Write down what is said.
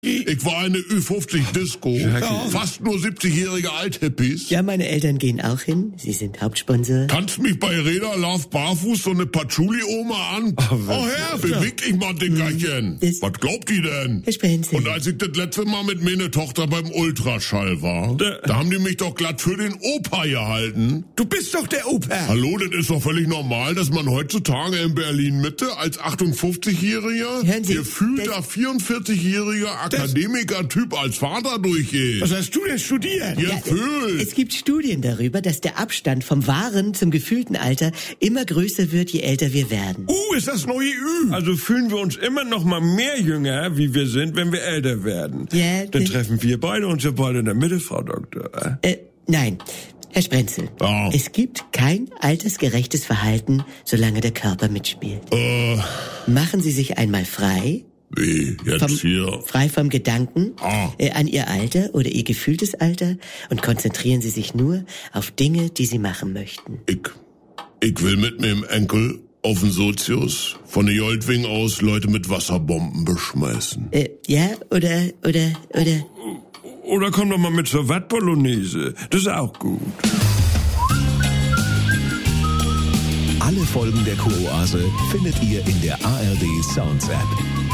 Ich war eine Ü50-Disco. Fast nur 70-jährige Althippies. Ja, meine Eltern gehen auch hin. Sie sind Hauptsponsor. Kannst mich bei Reda Love barfuß so eine Patchouli-Oma an? Herr, beweg dich mal, Dickerchen. Was glaubt die denn? Herr Sprenzel. Und als ich das letzte Mal mit meiner Tochter beim Ultraschall war, da haben die mich doch glatt für den Opa gehalten. Du bist doch der Opa. Hallo, das ist doch völlig normal, dass man heutzutage in Berlin-Mitte als 58-Jähriger gefühlter 44-jähriger Akademiker-Typ als Vater durchgeht. Was hast du denn studiert? Es gibt Studien darüber, dass der Abstand vom wahren zum gefühlten Alter immer größer wird, je älter wir werden. Ist das neue Ü. Also fühlen wir uns immer noch mal mehr jünger, wie wir sind, wenn wir älter werden. Ja, Dann treffen wir beide uns ja beide in der Mitte, Frau Doktor. Nein. Herr Sprenzel, es gibt kein altersgerechtes Verhalten, solange der Körper mitspielt. Machen Sie sich einmal frei. Wie? Jetzt hier? Frei vom Gedanken an Ihr Alter oder Ihr gefühltes Alter und konzentrieren Sie sich nur auf Dinge, die Sie machen möchten. Ich will mit meinem Enkel auf den Sozius von der Joldwing aus Leute mit Wasserbomben beschmeißen. Ja, oder... Oder komm doch mal mit zur Wattbolognese. Das ist auch gut. Alle Folgen der Kuroase findet ihr in der ARD Sounds App.